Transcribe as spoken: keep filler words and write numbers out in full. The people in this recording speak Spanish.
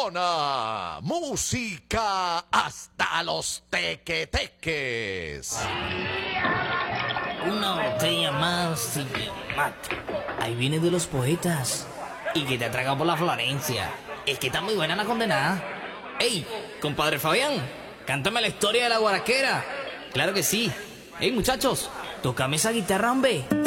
Zona, música hasta los tequeteques. Una botella más y me mato. Ahí viene de los poetas. Y que te ha tragado por la Florencia. Es que está muy buena la condenada. ¡Ey, compadre Fabián! Cántame la historia de la guaraquera. Claro que sí. ¡Ey, muchachos! Tócame esa guitarra, hombre.